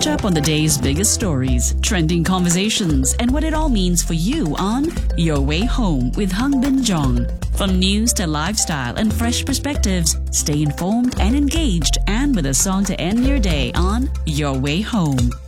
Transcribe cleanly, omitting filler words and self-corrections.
Catch up on the day's biggest stories, trending conversations, and what it all means for you on Your Way Home with Hung Bin Jong. From news to lifestyle and fresh perspectives, stay informed and engaged, and with a song to end your day on Your Way Home.